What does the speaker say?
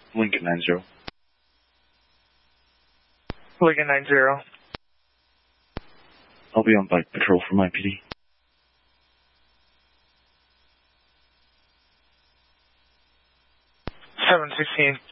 Lincoln 90. Lincoln 90. I'll be on bike patrol for my PD. 716.